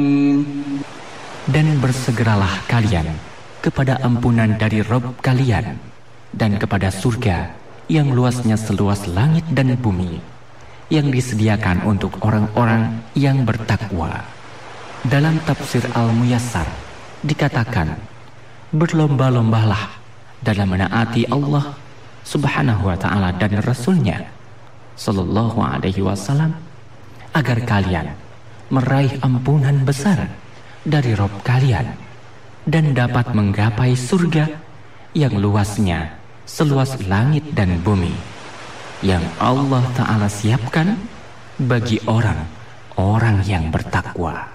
Dan bersegeralah kalian kepada ampunan dari Rabb kalian dan kepada surga yang luasnya seluas langit dan bumi, yang disediakan untuk orang-orang yang bertakwa. Dalam tafsir Al-Muyassar dikatakan, berlomba-lombalah dalam menaati Allah Subhanahu wa ta'ala dan Rasulnya Sallallahu alaihi wasallam, agar kalian meraih ampunan besar dari Rabb kalian dan dapat menggapai surga yang luasnya seluas langit dan bumi, yang Allah Ta'ala siapkan bagi orang-orang yang bertakwa.